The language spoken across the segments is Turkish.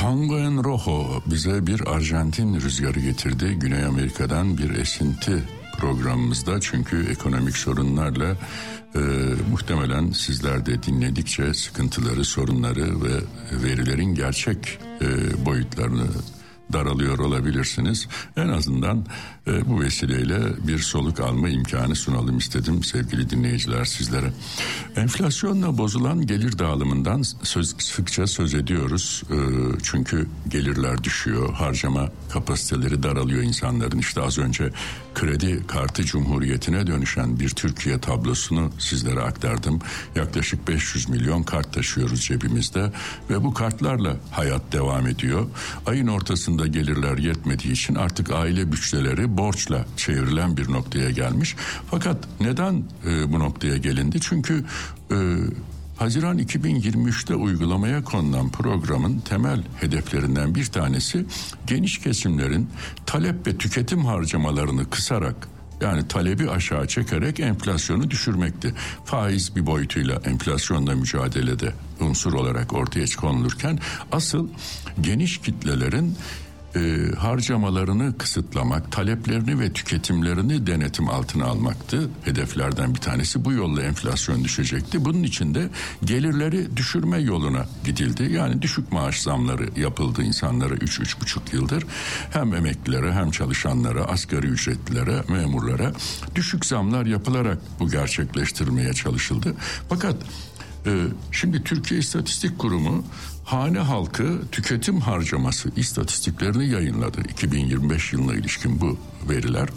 Tango en Rojo bize bir Arjantin rüzgarı getirdi. Güney Amerika'dan bir esinti programımızda, çünkü ekonomik sorunlarla muhtemelen sizler de dinledikçe sıkıntıları, sorunları ve verilerin gerçek boyutlarını daralıyor olabilirsiniz. En azından bu vesileyle bir soluk alma imkanı sunalım istedim sevgili dinleyiciler sizlere. Enflasyonla bozulan gelir dağılımından sıkça söz ediyoruz. Çünkü gelirler düşüyor, harcama kapasiteleri daralıyor insanların. İşte az önce kredi kartı cumhuriyetine dönüşen bir Türkiye tablosunu sizlere aktardım. Yaklaşık 500 milyon kart taşıyoruz cebimizde ve bu kartlarla hayat devam ediyor. Ayın ortasında gelirler yetmediği için artık aile bütçeleri borçla çevrilen bir noktaya gelmiş. Fakat neden bu noktaya gelindi? Çünkü Haziran 2023'te uygulamaya konulan programın temel hedeflerinden bir tanesi geniş kesimlerin talep ve tüketim harcamalarını kısarak, yani talebi aşağı çekerek enflasyonu düşürmekti. Faiz bir boyutuyla enflasyonla mücadelede unsur olarak ortaya konulurken asıl geniş kitlelerin harcamalarını kısıtlamak, taleplerini ve tüketimlerini denetim altına almaktı. Hedeflerden bir tanesi. Bu yolla enflasyon düşecekti. Bunun için de gelirleri düşürme yoluna gidildi. Yani düşük maaş zamları yapıldı insanlara 3-3,5 yıldır. Hem emeklilere hem çalışanlara, asgari ücretlilere, memurlara düşük zamlar yapılarak bu gerçekleştirmeye çalışıldı. Fakat şimdi Türkiye İstatistik Kurumu hane halkı tüketim harcaması istatistiklerini yayınladı. 2025 yılına ilişkin bu veriler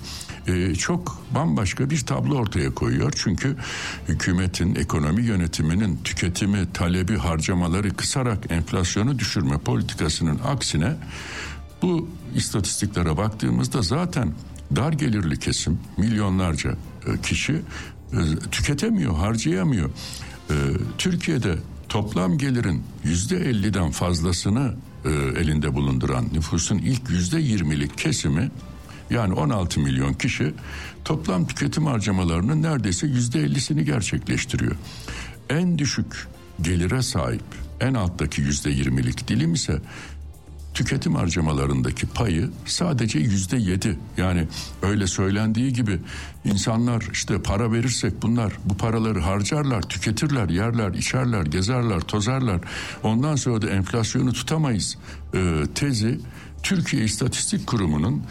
çok bambaşka bir tablo ortaya koyuyor. Çünkü hükümetin, ekonomi yönetiminin tüketimi, talebi, harcamaları kısarak enflasyonu düşürme politikasının aksine bu istatistiklere baktığımızda zaten dar gelirli kesim, milyonlarca kişi tüketemiyor, harcayamıyor. Türkiye'de toplam gelirin %50'den fazlasını elinde bulunduran nüfusun ilk %20'lik kesimi, yani 16 milyon kişi toplam tüketim harcamalarının neredeyse %50'sini gerçekleştiriyor. En düşük gelire sahip en alttaki %20'lik dilim ise tüketim harcamalarındaki payı sadece %7. Yani öyle söylendiği gibi insanlar işte para verirsek bunlar bu paraları harcarlar, tüketirler, yerler, içerler, gezerler, tozarlar. Ondan sonra da enflasyonu tutamayız tezi Türkiye İstatistik Kurumu'nun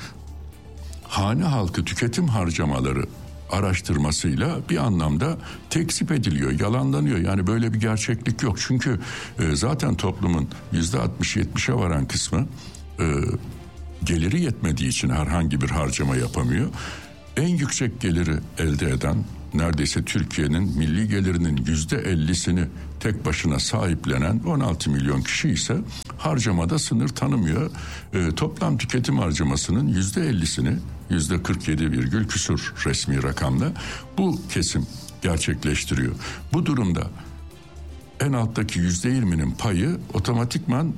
hane halkı tüketim harcamaları araştırmasıyla bir anlamda tekzip ediliyor, yalanlanıyor. Yani böyle bir gerçeklik yok. Çünkü zaten toplumun %60-70'e varan kısmı geliri yetmediği için herhangi bir harcama yapamıyor. En yüksek geliri elde eden, neredeyse Türkiye'nin milli gelirinin %50'sini tek başına sahiplenen 16 milyon kişi ise harcamada sınır tanımıyor. Toplam tüketim harcamasının %50'sini, %47 küsur resmi rakamla bu kesim gerçekleştiriyor. Bu durumda en alttaki %20'nin payı otomatikman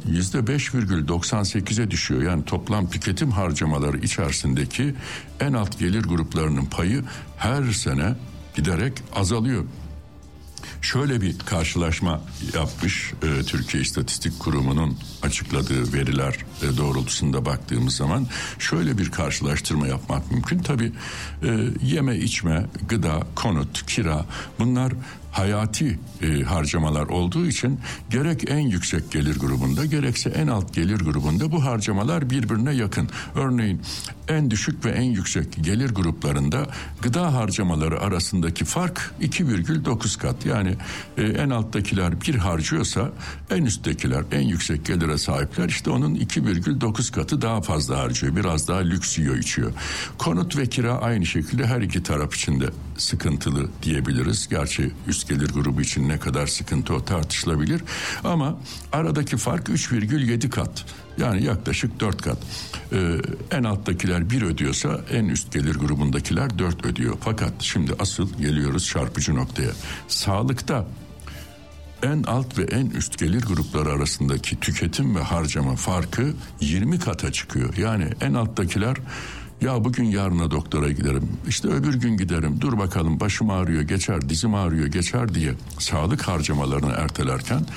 %5,98'e düşüyor. Yani toplam tüketim harcamaları içerisindeki en alt gelir gruplarının payı her sene giderek azalıyor. Şöyle bir karşılaşma yapmış Türkiye İstatistik Kurumu'nun açıkladığı veriler doğrultusunda baktığımız zaman şöyle bir karşılaştırma yapmak mümkün. Tabii yeme içme, gıda, konut, kira, bunlar hayati harcamalar olduğu için gerek en yüksek gelir grubunda gerekse en alt gelir grubunda bu harcamalar birbirine yakın. Örneğin en düşük ve en yüksek gelir gruplarında gıda harcamaları arasındaki fark 2,9 kat. Yani en alttakiler bir harcıyorsa en üsttekiler, en yüksek gelire sahipler işte onun 2,9 katı daha fazla harcıyor. Biraz daha lüks yiyor, içiyor. Konut ve kira aynı şekilde her iki taraf için de sıkıntılı diyebiliriz. Gerçi üst gelir grubu için ne kadar sıkıntı o tartışılabilir. Ama aradaki fark 3,7 kat. Yani yaklaşık 4 kat. En alttakiler 1 ödüyorsa en üst gelir grubundakiler 4 ödüyor. Fakat şimdi asıl geliyoruz çarpıcı noktaya. Sağlıkta en alt ve en üst gelir grupları arasındaki tüketim ve harcama farkı 20 kata çıkıyor. Yani en alttakiler ya bugün yarına doktora giderim, işte öbür gün giderim, dur bakalım başım ağrıyor geçer, dizim ağrıyor geçer diye sağlık harcamalarını ertelerken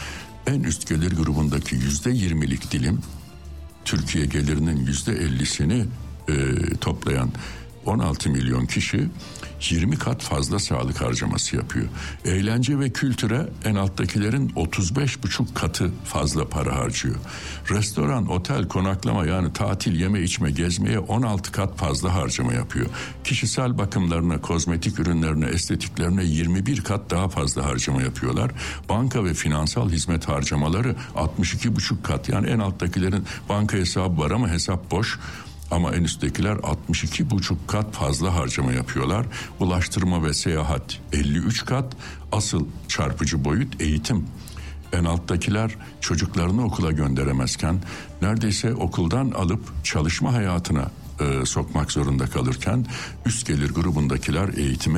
en üst gelir grubundaki %20'lik dilim Türkiye gelirinin %50'sini toplayan 16 milyon kişi 20 kat fazla sağlık harcaması yapıyor. Eğlence ve kültüre en alttakilerin 35,5 katı fazla para harcıyor. Restoran, otel, konaklama yani tatil, yeme içme, gezmeye 16 kat fazla harcama yapıyor. Kişisel bakımlarına, kozmetik ürünlerine, estetiklerine 21 kat daha fazla harcama yapıyorlar. Banka ve finansal hizmet harcamaları 62,5 kat. Yani en alttakilerin banka hesabı var ama hesap boş. Ama en üsttekiler 62,5 kat fazla harcama yapıyorlar. Ulaştırma ve seyahat 53 kat. Asıl çarpıcı boyut eğitim. En alttakiler çocuklarını okula gönderemezken neredeyse okuldan alıp çalışma hayatına sokmak zorunda kalırken üst gelir grubundakiler eğitime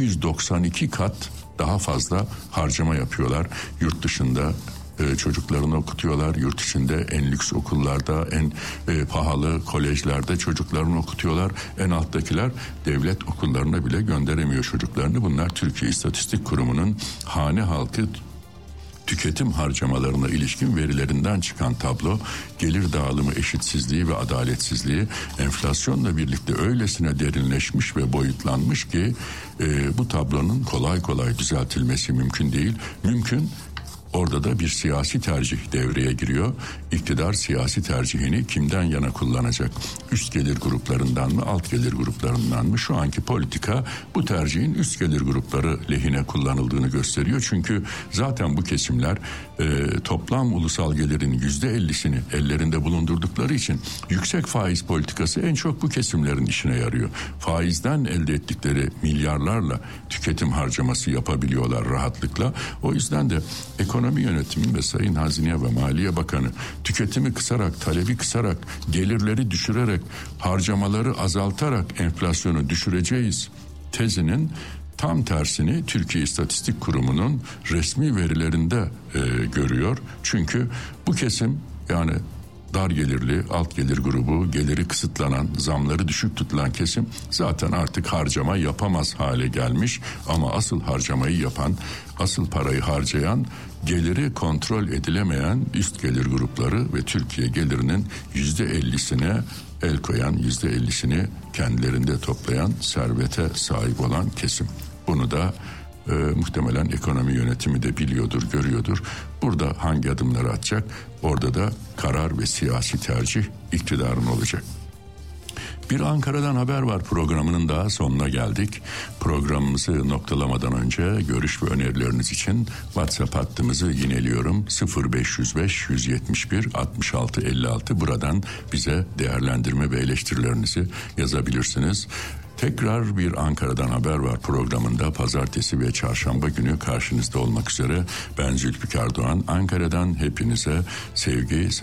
292 kat daha fazla harcama yapıyorlar. Yurt dışında çocuklarını okutuyorlar. Yurt içinde en lüks okullarda, en pahalı kolejlerde çocuklarını okutuyorlar. En alttakiler devlet okullarına bile gönderemiyor çocuklarını. Bunlar Türkiye İstatistik Kurumu'nun hane halkı tüketim harcamalarına ilişkin verilerinden çıkan tablo. Gelir dağılımı eşitsizliği ve adaletsizliği enflasyonla birlikte öylesine derinleşmiş ve boyutlanmış ki bu tablonun kolay kolay düzeltilmesi mümkün değil. Mümkün. Orada da bir siyasi tercih devreye giriyor. İktidar siyasi tercihini kimden yana kullanacak? Üst gelir gruplarından mı, alt gelir gruplarından mı? Şu anki politika bu tercihin üst gelir grupları lehine kullanıldığını gösteriyor. Çünkü zaten bu kesimler toplam ulusal gelirin %50'sini ellerinde bulundurdukları için yüksek faiz politikası en çok bu kesimlerin işine yarıyor. Faizden elde ettikleri milyarlarla tüketim harcaması yapabiliyorlar rahatlıkla. O yüzden de ekonomi yönetimi ve Sayın Hazine ve Maliye Bakanı tüketimi kısarak, talebi kısarak, gelirleri düşürerek, harcamaları azaltarak enflasyonu düşüreceğiz tezinin tam tersini Türkiye İstatistik Kurumu'nun resmi verilerinde görüyor. Çünkü bu kesim yani dar gelirli, alt gelir grubu, geliri kısıtlanan, zamları düşük tutulan kesim zaten artık harcama yapamaz hale gelmiş. Ama asıl harcamayı yapan, asıl parayı harcayan, geliri kontrol edilemeyen üst gelir grupları ve Türkiye gelirinin %50'sine el koyan, %50'sini kendilerinde toplayan, servete sahip olan kesim. Bunu da muhtemelen ekonomi yönetimi de biliyordur, görüyordur. Burada hangi adımları atacak? Orada da karar ve siyasi tercih iktidarın olacak. Bir Ankara'dan haber var programının daha sonuna geldik. Programımızı noktalamadan önce görüş ve önerileriniz için WhatsApp hattımızı yineliyorum. 0505 171 66 56. Buradan bize değerlendirme ve eleştirilerinizi yazabilirsiniz. Tekrar bir Ankara'dan haber var programında pazartesi ve çarşamba günü karşınızda olmak üzere ben Zülfikar Doğan. Ankara'dan hepinize sevgi,